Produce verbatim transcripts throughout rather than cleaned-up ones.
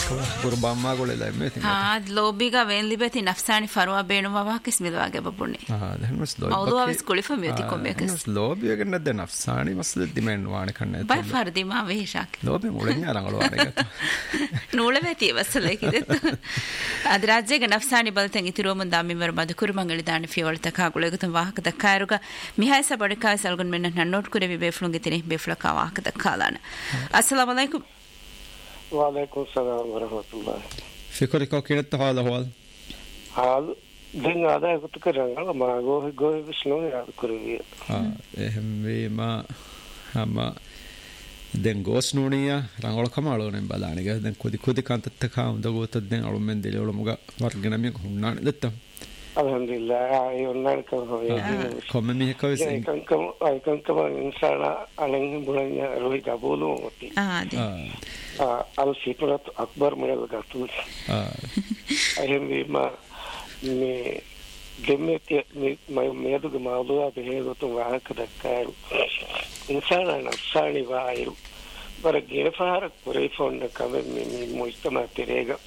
قربان ما قول لا ميتين ها لوبيغا وين لبتي نفساني فروا بينو ما كس مدواجه ببوني اه ده مس لوبي موضوع بس كل فم يوتي كم يكس مس لوبي يقولنا ده نفساني مس الدمين وانا كنا باي فردي ما به شاك لوبي مولني على قالوا عليك نوله بتي بس لكده ادراجه نفساني بلتن يترو من دامي مر بعد كور منغلي داني في ولتا كاغله گتم واهك دكايروغا ميهاي سبڑکا سلگن من نوٹ کرے بي بيفلون گتني بيفلكا واهك دكالان السلام عليكم وعليكم السلام ورحمة الله. في كل كوكينة هذا هو حال دين هذا كنت كرنا ما جوه جوه بسنو يا كروي. آه هم ما هم دين جوس نونيا رانغول كمالو نم بالانيجا دين كودي كودي كانت تكام دعوة تدين على من دليل ولا مجا ورجنا ميك هم نان لتهم. الحمد لله يونان كم هو. كم من هيك كويس. كم كم أي كم كم إنسان على بولانيا روي كابولو متي. آه دي. آه الفكرة أكبر من الغاتول. آه. أهم بما مي دمتي مي ما يميدو كمالو أبيه تو واحد كذا إنسان نفساني وايرو. برجع فهر كوري فون كمان مي مجتمع تريجا.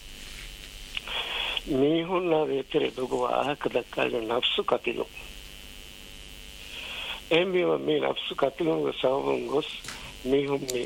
ميهون نبيتري دوغوا كذا نفسه كتيلو. أهم بما مي نفسه كتيلو وسامونغوس ميهون مي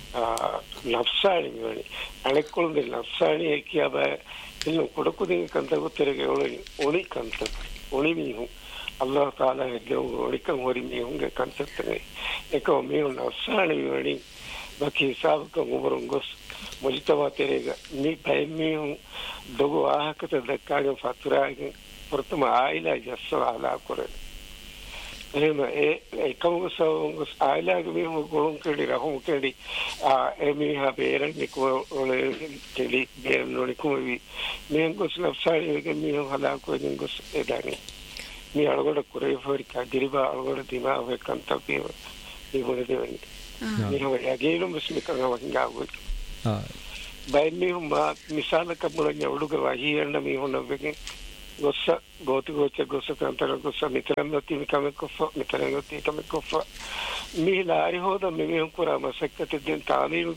ನಫ್ಸಾಣಿ ಮೇಳಿ ಅಣೆಕೊಳ್ಳದೆ ನಫ್ಸಾಣಿ ಏಕಿಯಾಬ ಇನ್ನು ಕೊಡಕುದಿಂಗ ಕಂತ ಗೊತ್ತಿರಗೆ ಒಳಿ ಒಳಿ ಕಂತ ಒಳಿ ಮೀಹು ಅಲ್ಲಾಹ ತಾಲ ಹೆಗ್ಗೆ ಒಳಿಕ ಹೊರಿ ಮೀಹುಂಗೆ ಕಂತತ್ತನೆ ಏಕೋ ಮೀಹು ನಫ್ಸಾಣಿ ಮೇಳಿ ಬಾಕಿ ಹಿಸಾಬಕ ಉಮರುಂಗೊಸ್ ಮುಜಿತವ ತೆರೆಗ ನೀ ಭಯ ಮೀಹು ದೊಗು ಆಹಕತ ದಕ್ಕಾಗೆ ಫತುರಾಗೆ ಪ್ರಥಮ ಆಯಿಲ ಜಸ್ಸ ಆಲಾ ಕೊರೆ එහෙම ඒ එකම සෝංගස් ආයලාගේ මේ ගොළුන් කෙඩි රහුම් කෙඩි ආ එමි හැබේරන් නිකෝල කෙලි බේරන් නොනිකුමි මේ ගොස් ලෆ්සාරිගේ මේ හලා කොයින් ගොස් එදානි මේ අලගොඩ කුරේ ෆෝරිකා දිරිබා අලගොඩ දිමා වේ කන්තපේ මේ මොන දෙවනි මේ හොය යගේලුම් බස්මිකංග වහින්ගාවු ආ බයි මේ මා මිසාලක මුලnya උඩුක වහියන්න මේ හොනවෙගේ gossa goti gocha gossa tantara gossa mitrangoti mikame kofa mitrangoti kame kofa mihilari hoda me mehun kura masakkate den taalimu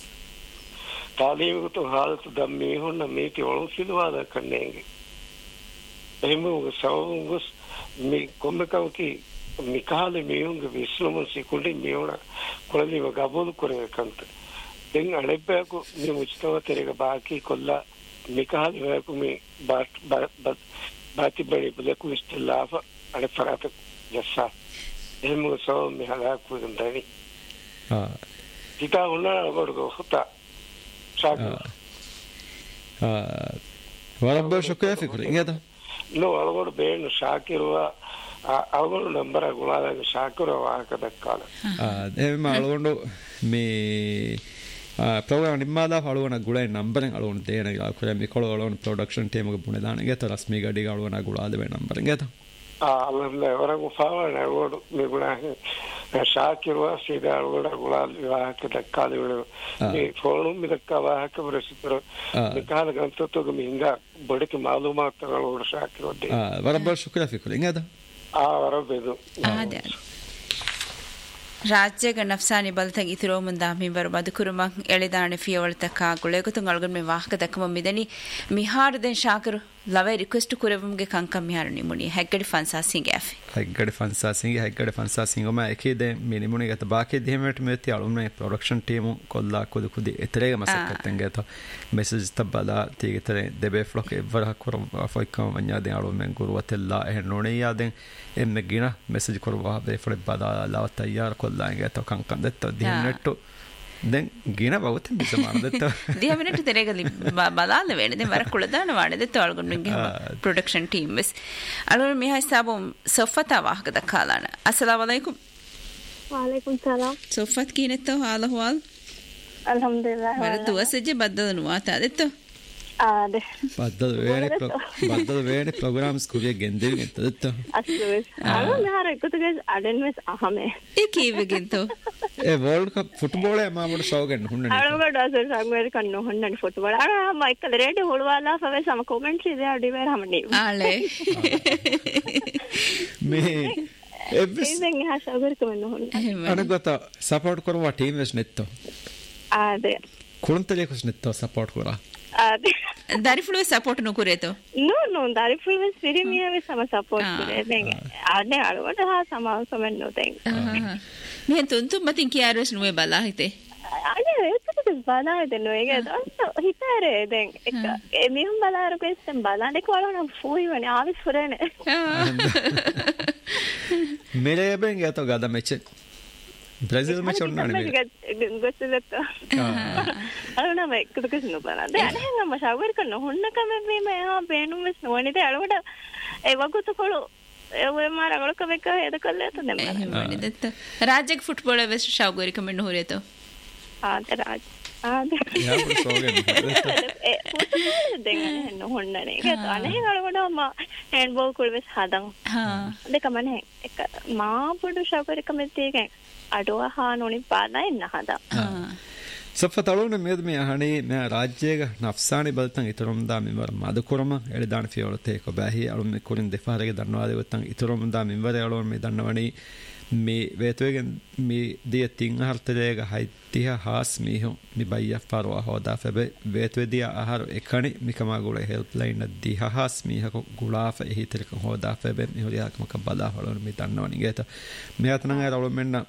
taalimu to halatu dam mehun me ti olun silwada kannenge ehmu sawun gos me kommekawki mikale mehun ge vislumun sikulli mehuna kolali gabolu kore kanta den anebbe ko me mujtawa terega baaki kolla nikah ku mi bat bat bati bari bule ku istilafa ale farata jassa ehmu so mi hala ku ndani ha kita unna gorgo khata sagu ha warabba shukya fikr ingeda no algor be no shakirwa algor number gulala shakirwa ka dakkala ha ehma algondo me program ನಿಮ್ಮದ ಅಳುವನ ಗುಳ numbering ಅಳುವನ Dena ಕುರೆ ಮಿಕೊಳ ಅಳುವನ production team ಗೆ ಬುಣದಾನ ಗೆತ ರಸ್ಮಿ ಗಡಿ ಅಳುವನ ಗುಳಾದವೆ numbering ಗೆತ ಆ ಅಲ್ಲ ಹೊರಗು ಫಾವಣ ಓಡು ಮಿ ಗುಣ ಶಾಕಿರುವ ಸೀದಾ ಅಳುವನ ಗುಳಾದ ವಿವಾಹಕ್ಕೆ ದಕ್ಕಾದಗಳು ಈ ಫೋನು ಮಿ ದಕ್ಕ ವಾಹಕ ಬರಸಿದ್ರು ನಿಕಾಲ ಗಂತತೋಗ ಮಿ ಹಿಂಗ ಬಡಕ್ಕೆ ಮಾಲೂಮಾತ್ ತಗೊಳ್ಳೋಡು ಶಾಕಿರೋದೆ ಆ ವರಬ್ಬ ಶುಕ್ರ ಫಿಕುಲ್ ಇಂಗದ ಆ ವರಬೆದು ಆದೆ ರಾಜ್ಯಗ ನಫ್ಸಾನಿ ಬಲ್ತಂಗ್ ಇತಿರೋ ಮುಂದ ಮಿಂಬರ್ ಬದುಕುರುಮಂಗ್ ಎಳೆದಾಣೆ ಫಿಯವಳ್ತಕ್ಕ ಗುಳೆಗುತಂಗ್ ಅಳ್ಗನ್ ಮೆ ವಾಹಕ ದಕ್ಕಮ ಮಿದನಿ ಮಿಹಾರ್ ದೆನ್ ಶಾಕರು ಲವೆ ರಿಕ್ವೆಸ್ಟ್ ಕುರೆವಂಗೆ ಕಂಕಂ ಮಿಹಾರ್ ನಿಮುನಿ ಹೆಗ್ಗಡಿ ಫನ್ಸಾ ಸಿಂಗ್ ಆಫಿ ಹೆಗ್ಗಡಿ ಫನ್ಸಾ ಸಿಂಗ್ ಹೆಗ್ಗಡಿ ಫನ್ಸಾ ಸಿಂಗ್ ಒಮ ಎಕಿದೆ ಮಿನಿಮುನಿ ಗತ ಬಾಕಿ ದಿಹಮೆಟ್ ಮೇತಿ ಅಳುಮ್ನೆ ಪ್ರೊಡಕ್ಷನ್ ಟೀಮ್ ಕೊಲ್ಲಾ ಕುದು ಕುದಿ ಎತರೆಗ ಮಸಕ್ಕತ್ತಂಗೆ ತ ಮೆಸೇಜ್ ತಬ್ಬಲ ತೀಗಿತರೆ ದೆಬೆ ಫ್ಲೋಕ್ ಎವರ ಕುರ ಫೈಕಂ ವನ್ಯಾದೆ ಅಳುಮೆನ್ ಗುರುವತೆಲ್ಲ ಎ ನೋಣಿಯಾದೆ ಎಮ್ಮೆ ಗಿನ ಮೆಸೇಜ್ ಕೊರುವ ಬೆ ಫಡೆ ಬದ ಲಾವ ತಯಾರ ಕೊಲ್ಲಾಂಗೆ ತ ಕಂಕಂ ದೆತ್ತ ದಿಹಮೆಟ್ಟು දැන් ගින බවත මිස මාරදෙත දිය මිනිට් දෙරේගලි බලාන වෙන්නේ දැන් වර කුලදාන වානේ තවල්ගොන්ගේ ප්‍රොඩක්ෂන් ටීම් වෙස් අලුර මිහයි සාබම් සොෆතා වාහක දකාලාන අස්සලාමු අලයිකුම් वालेकुम सलाम සොෆත් කිනෙත්ත හාලහවල් अल्हम्दुलिल्लाह වර තුවසෙජ බද්දන වාතා දෙත්ත ආද බද්දද වේනේ බද්දද වේනේ ප්‍රෝග්‍රෑම්ස් කුවිය ගෙන්දෙල් ගෙත්තදත්ත අස්ලුස් අලු නහර එකතුගේ අඩන්වස් අහමේ ඒ කීවෙගෙන්තෝ ඒ වර්ල්ඩ් කප් ෆුට්බෝල් එක මාමඩ ෂෝගෙන් හුන්නනේ අරම ඩාසර් සංගමර කන්න හොන්නනේ ෆුට්බෝල් අර මයිකල් රේඩ් හොල්වාලා ෆවේ සම කමෙන්ට්ස් ඉදේ අඩිවර හමනේ ආලේ මේ එවස් ඉතින් එහා ෂෝගර් කමන්න හොන්න අනගත සපෝට් කරවා ටීම් වෙස් නෙත්තෝ ආද කුරුන්තලේ කුස් නෙත්තෝ සපෝට් කරා dari flu support nukureto no no dari flu siri miya we sama support kure den ade alwata ha sama somen no den men tuntu matin kiaros nuwe bala hite ade ඒක බලා දෙන්න ඒක හිතare den එක මිහුම් බලාර කෙස්තම් බලන්න කොලන ෆෝයි වනේ ආවිස් ෆරනේ मेरे बें गया तो गादा मैच ब्राजील में छोड़ना नहीं मेरे गोसलत अरे मैं कुछ कुछ नहीं बना दे अरे हम मशावर करना होना कम भी मैं यहाँ बेनू में सोने दे अलग ए वक्त तो खोलो वो हमारा अगर कभी कहे तो कर ले तो नहीं मैंने देता राज्य के फुटबॉल वेस्ट शावगोरी कमेंट हो रहे तो हाँ तो राज हाँ यार पर सो गए ए फुटबॉल देंगे ना होना नहीं क्या तो अने अलग ना माँ हैंडबॉल कोई वेस्ट हादंग हाँ देखा मैंने एक माँ पुरुष शावगोरी कमेंट देंगे अडवा हाँ नोनी पाना है ना हादा सफतलों में में हनी मैं राज्य का नफ्सानी बलतंग इतरों दाम इमर मादुकुरमा एले दान फियोलते को बाही अलों में कुरिन दिफारे के दन्नवादे वतंग इतरों दाम इमर अलों में दन्नवानी मी वेतवेगन मी दिया तिंग हर तेरेगा हाइतिया हास मी हो मी बाइया फारवा होदा फेबे वेतवे दिया आहार एकनी मी कमा गुले हेल्पलाइन दिया हास मी हको गुलाफ एही तेरे को होदा फेबे मी होरिया कम कबला अलों में दन्नवानी गेता मैं अतना अलों में ना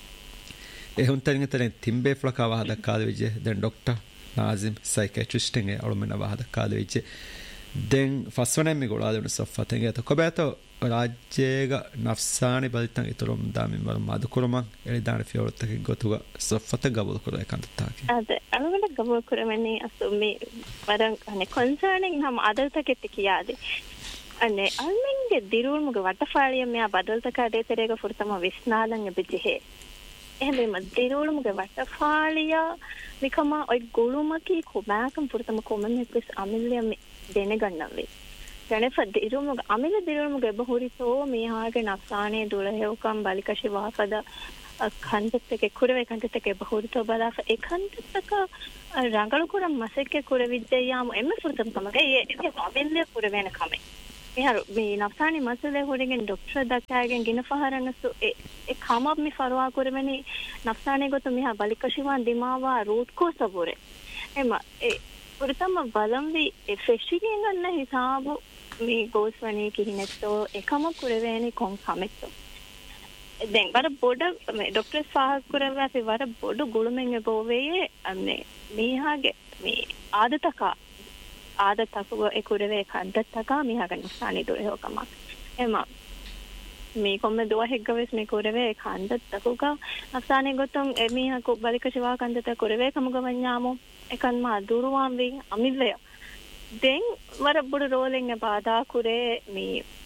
ए हुंतरिंग तरें तिंबे फ्लका वाहदा काल विजे देन डॉक्टर नाजिम साइकियाट्रिस्ट हैं और मैंने वाहदा काल विजे देन फसवने में गोला देने सफ़तेंगे तो कब तो राज्य का नफ्सानी बलतंग इतरों दामी मर मादुकुरमा एली दाने फियोर तक गोतुगा सफ़ते गबल करो एकांत ताकि अरे अलग अलग गबल करो मैंने असुमी परंग अने कंसर्निंग हम आदर तक किया दे अने अलमेंगे दिरूर मुगे वाटफालिया में बदल तक आदे तेरेगा फुर्तमा विस्नालंग बिजे है එහෙම මදිරෝලු මුගේ වටෆාලියා නිකම ඔය ගොළුමකී කොබෑකම් පුරතම කොමන් එක්ස් අමිල්ලිය දෙන ගන්නවේ ගණෙෆ දිරුමුග අමිල දිරුමුග බහුරිතෝ මේහාගේ නක්සානේ දුලහෙවකම් බලිකෂි වාපද කන්දෙත්තක කුරවේ කන්දෙත්තක බහුරිතෝ බලාෆ ඒකන්දෙත්තක රංගලු කුරම් මසෙක්ක කුර විද්‍යායම එම පුරතම කමගේ ඒ අමිල්ලිය කුරවෙන කමේ මෙහර මේ නෆ්සානි මසලේ හොඩගෙන් ડોක්ටර් දක්කාගෙන් ගින ෆහරනසු ඒ ඒ කමබ් මේ ෆරවා කරමනේ නෆ්සානි ගොත මෙහා බලිකෂිවන් දිමාවා රූට් කොසබොරේ එම ඒ පුරතම බලම්වි ඒ ෆෙෂිගෙන් ගන්න හිසාබු මේ ගෝස්වනේ කිහිනෙත්තෝ එකම කුරවේනි කොන් සමෙත්තෝ දැන් වර බොඩ මේ ડોක්ටර් ෆාහ කරවා අපි වර බොඩ ගොළුමෙන් එබෝවේ මේ මේහාගේ මේ ආදතක ආදතක ඒ කුරවේ කන්දත්තක මිහගන්න ස්ථානේ දොර හොකම එම මේ කොම්ම දුව හෙග්ගවෙස් මේ කුරවේ කන්දත්තක අස්ථානේ ගොතම් එමිහ කො බලික ශිවා කන්දත කුරවේ කමුගවඤ්ඤාමෝ එකන්ම දුරුවාම් වේ අමිල්ලය දෙන් වර බුඩ රෝලෙන් බාදා කුරේ මේ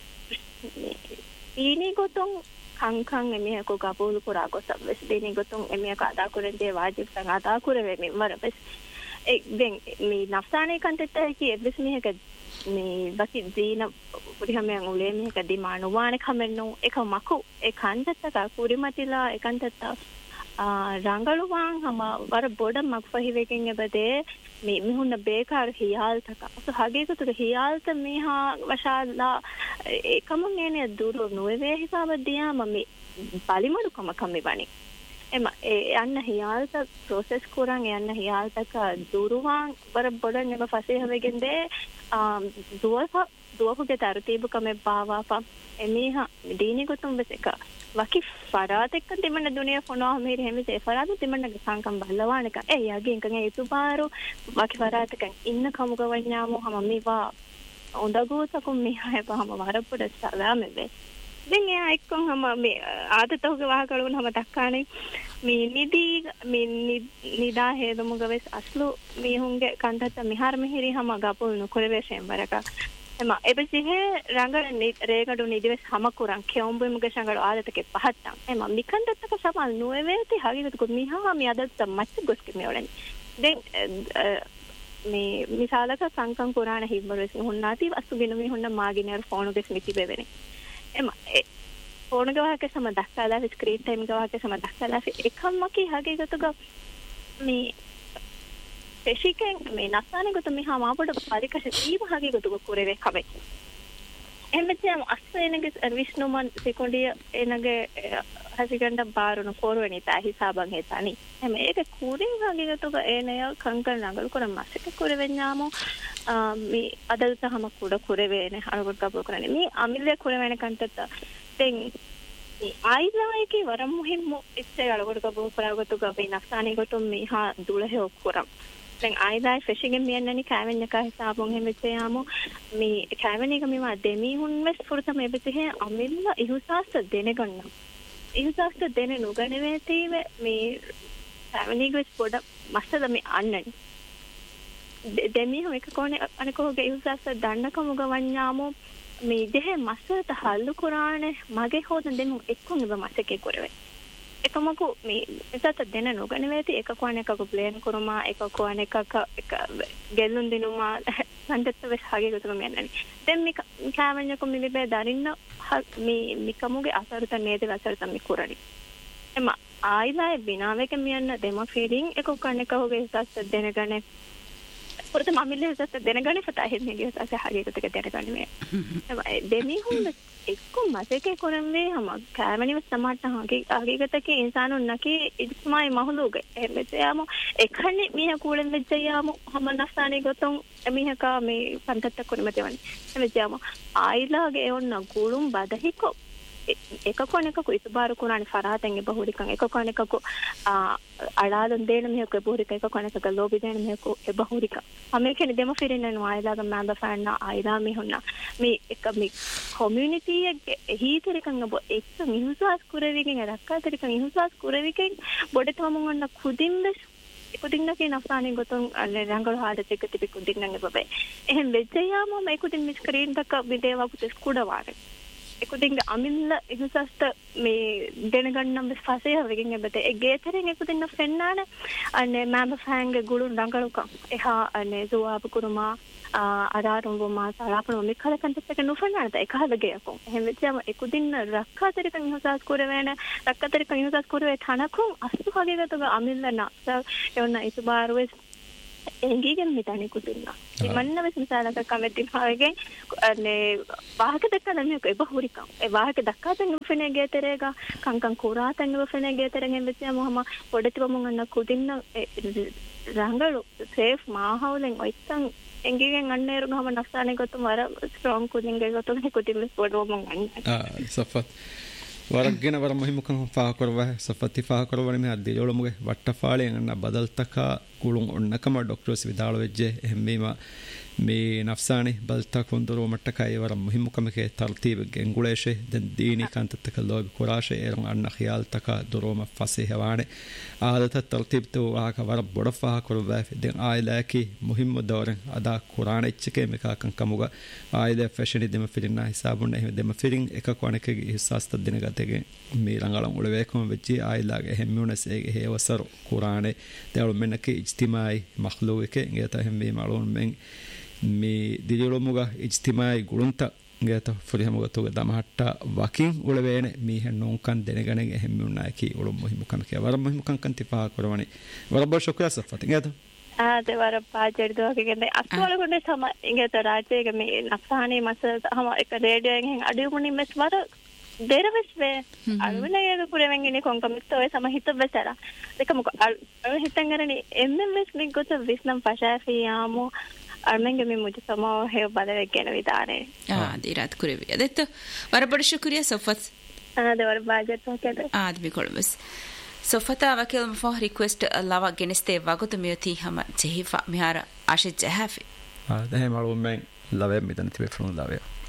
ඊනි ගොතම් කංකං එමිහ කො ගබෝල් කුරා ගොතම් වෙස් දෙනි ගොතම් එමිහ කාදා කුරෙන් දේ වාජිබ් සංගාදා කුරවේ මේ වර වෙස් ඒ දැන් මේ නෆ්සානේ කන්ටෙට් එකේ එබ්ස් මිහක මේ බසි දීන පුරිහමෙන් උලේ මිහක දිමානු වානේ කමෙන්නෝ එක මකු ඒ කන්ටෙට් එක කුරිමතිලා ඒ කන්ටෙට් ආ රංගලු වාන් හම වර බොඩ මක් ෆහිවෙකින් එබදේ මේ මිහුන්න බේකාර හියාල් තක අස හගේකතුර හියාල් ත මේහා වශාලා ඒකම නේනේ දුරු නොවේ හිසාව දියාම මේ පලිමඩු කම කමි වණි එම යන්න හියාල්ත ප්‍රොසෙස් කරන් යන්න හියාල්තක දුරුවාන් බර බොඩන් එම ෆසේ හවෙගෙන්දේ දුවක දුවකුගේ තරතීබ කම බාවාපා එමීහා දීනි ගොතුම් බෙසක වකි ෆරාත් එක්ක දෙමන්න දුනිය ෆොනවා මෙහෙර හැමසේ ෆරාත් දෙමන්න සංකම් බල්ලවානක ඒ යගෙන් කන් ඒ තුපාරු වකි ෆරාත් කන් ඉන්න කමුගවඤ්ඤාමෝ හම මේවා හොඳගෝතකුම් මෙහා එපහම වරපොඩ සලාමෙ දැන් එයා එක්කම හැම මේ ආදතෝගේ වහකලුන හැම දක්කානේ මේ නිදි මේ නිදා හේදමුගවෙස් අස්ලු මීහුන්ගේ කන්දත මිහාර මිහිරි හැම ගපුල් නුකරවේෂෙන් වරක එම එබසිහෙ රංගන රේගඩු නිදිවස් හැම කුරන් කෙඹුමුගේ සංගල ආදතකේ පහත්තම් එම මිකන්දතක සමල් නුවේති හගිගත කො මිහා මේ අදත් මච්ච ගොස්කි මෙවලනි දැන් මේ මිසාලක සංකම් කුරාන හිම්බරස් හොන්නාති අසුබින මේ හොන්න මාගිනර් ෆෝනුගේ ස්මිති බෙවෙනේ එම ෆෝන ගවහක සම දක්කලා ස්ක්‍රීන් ටයිම් ගවහක සම දක්කලා එකම කි හගේගතක මේ ෆෙෂිකෙන් මේ නස්සානේ ගොත මිහා මාපඩ පරිකෂ දීව හගේගතක කුරේ කබේ එමෙතන අස්වේනගේ විශ්නුමන් සෙකොන්ඩිය එනගේ හසිකණ්ඩ බාරුණු කොරවණි තා හිසාබන් හේතනි එමෙ ඒක කුරින් වගේකට එනය කංකල් නගල කොර මාසෙක කුරවෙන්නාමෝ මේ අදල්තහම කුඩ කුරවේනේ අරකට කපු කරන්නේ මේ අමිල්ල කුරවෙන කන්ටත දෙන් ආයිලායකේ වරම් මුහිම්මු ඉස්සේ අලකට කපු කරවතු ගබේ නක්සානේ කොට මේ හා දුලහෙ ඔක්කොරම් දැන් ආයිලායි ෆිෂින්ගෙන් මියන්නනි කෑවෙන් එක හිසාබොන් හැමෙච්චයාමු මේ කෑවෙන් එක මේවා දෙමි හුන්මස් ෆුරතම එබෙතේ අමිල්ල ඉහුසාස්ත දෙන ගන්නම් ඉහුසාස්ත දෙන නුගණවේ තීවේ මේ කෑවෙන් එක පොඩ මස්සද මේ අන්නනි දෙමි හො එක කොනේ අනකෝගේ ඉහුසාස්ත දන්නකම ගවන්නාමු මේ දෙහ මස්සට හල්ලු කුරානේ මගේ හොදන් දෙමු එක්කොම ඉබ මස්සකේ කරවේ එකමකු මේ එතත දෙන නුගණවේති එක කොන එකක ප්ලේන් කරමා එක කොන එකක එක ගෙල්ලුන් දිනුමා සම්දත්ත වෙස් හගේ ගොතම යන්නනි දැන් මේ කෑමඤ්ඤ කො මිලිබේ දරින්න මේ මිකමුගේ අසරත නේද අසරත මි කුරණි එම ආයිලායි බිනාවක මියන්න දෙම ෆීලිං එක කොන එක හොගේ සස්ස දෙන ගනේ පුරත මමිල්ල සස්ස දෙන ගනේ පතා හෙන්නේ ගිය සස්ස හගේ ගොතක දෙන ගනේ මේ දෙමි හොඳ එක්ක මතකේ කරන්නේ හම කෑමනිව සමාට හගේ අගේගතක ඉන්සානු නැකි ඉස්මයි මහලුගේ එමෙතයාම එකන්නේ මිහ කූලෙන් වෙච්චයාම හම නැස්තානේ ගොතොන් මිහක මේ පන්තත්ත කොනමතවන්නේ එමෙතයාම ආයිලාගේ ඔන්න ගුළුම් බදහිකෝ එක කොනක කුයිස බාර කුණානි ෆරාතෙන් එබහුරිකන් එක කොනක කු අලාදන් දෙන මිහක එබහුරික එක කොනක ගලෝබි දෙන මිහක එබහුරික අමේකෙන දෙම ෆිරින්න ආයිලාගේ මෑඹ ෆෑන්න ආයිලා මිහුන්න මේ එක මේ කොමියුනිටි එක හීතරිකන් ඔබ එක්ක මිහුසාස් කුරවිකින් රක්කාතරිකන් මිහුසාස් කුරවිකින් බොඩතම මොන්න කුදින්ද කුදින්නකේ නෆානේ ගොතන් රංගල හාඩ දෙක තිබි කුදින්නගේ බබේ එහෙන් වෙච්චයාම මේ කුදින් මිස් ස්ක්‍රීන් තක විදේවා පුත ස්කුඩ වාරේ එකුදින්ග අමිල්ල ඉහුසස්ත මේ දෙන ගන්නම් ෆසේ හවකින් එබත ඒ ගේතරෙන් එකුදින්න ෆෙන්නාන අනේ මෑඹ ෆෑන්ගේ ගුළුන් රංගලුකම් එහා අනේ සුවාප කුරුමා අරාරුම් වමා සලාපන මිකල කන්ටෙක් එක නුෆන්නාට එකහලගේ යකෝ එහෙම වෙච්චම එකුදින්න රක්කාතරිකන් ඉහුසස් කුරවේන රක්කාතරිකන් ඉහුසස් කුරවේ තනකුම් අස්සු හගේගතක අමිල්ල නස යොන්න ඉසුබාරුවේ එංගීගෙන් මිතන්නේ කුදින්න මන්න වෙස් මිසාලක කමෙටි භාවයෙන් අනේ වාහක දක්කන මේක එබහුරිකම් ඒ වාහක දක්කාතන් නුෆනේ ගේතරේගා කංකං කුරාතන් නුෆනේ ගේතරෙන් එම්බෙච්චම මොහම පොඩතිව මොන් අන්න කුදින්න රංගලු සේෆ් මාහවලෙන් ඔයිත්තන් එංගීගෙන් අන්නේරු ගම නැස්සානේ ගොතම වර ස්ට්‍රෝං කුදින්ගේ ගොතම කුදින්න පොඩව මොන් අන්න ආ සෆත් වරගෙන වර මොහිමුකන් ෆා කරවා සෆති ෆා කරවනේ මේ අද්දී ජෝලමුගේ වට්ටෆාලෙන් අන්න බදල්තක කුළුන් ඔන්නකම ડોක්ටර්ස් විදාල වෙජ්ජේ එහෙම්මීම මේ නෆ්සානි බල්තක් වොන්දරෝ මට්ටකයි වර මොහිමුකමකේ තර්තිබ ගෙන්ගුලේෂේ දැන් දීනි කන්තතක ලෝබ කුරාෂේ එරන් අන්න ඛියාල්තක දොරෝම ෆසේ හවානේ ආදත තර්තිබ තෝ ආක වර බොඩ ෆා කරවා දැන් ආයිලාකි මොහිම්ම දෝරෙන් අදා කුරාන එච්චකේ මේකකන් කමුග ආයිලා ෆැෂනි දෙම ෆිරින්නා හිසාබුන්න එහෙම දෙම ෆිරින් එක කොනකගේ හිස්සස්ත දෙන ගතගේ මේ රංගලම් උලවේකම වෙච්චි ආයිලාගේ හැම්මුනස් ඒගේ හේවසර කුරානේ දවල් මෙන්නකේ ඉජ්තිමායි මඛ්ලූකේ ගියත හැම් මේ මලොන් මෙන් මේ දිලිලොමුගා ඉජ්තිමායි ගුරුන්ත ගියත ෆරිහමුගතෝග දමහට්ට වකින් උලවේන මීහෙන් නෝන්කන් දෙනගණන් හැම්මුනා කි උලොම් මොහිමුකන් කිය වර මොහිමුකන් කන්ති පහ කරවනේ වරබ ශුක්‍රියා සෆති ගියත ආ දෙවර පාජර් දෝකෙන්නේ අස්වල කොනේ සම ඉංගත රාජ්‍යයේ මේ නක්සානේ මස හම එක රේඩියෝෙන් හෙන් අඩියුමුනි මෙස් වර දෙරවස් වේ අරුණයේ පුරෙන් ඉන්නේ කොන්කමිට ඔය සම හිත බසලා දෙක මොක අර හිතන් ගරනේ එම්එම්එස් මේ ගොත විස්නම් පශාෆියාමෝ අර්මෙන්ගේ මේ මුජ සමෝ හේ බදවෙ කියන විදානේ ආ දිරාත් කුරෙවි අදෙත් වරබඩ ශුක්‍රියා සෆත් ආ දෙවර බාජර් තෝකේද ආදමි කොළඹස් සොෆතා වකෙල් මෆ රික්වෙස්ට් ලව ගෙනස්තේ වගතු මියති හම ජෙහිෆා මිහාර ආශිත් ජහෆි ආ දැයි මලුම් මෙන් ලවෙ මිදන් තිබෙ ෆ්‍රොන් ලවෙ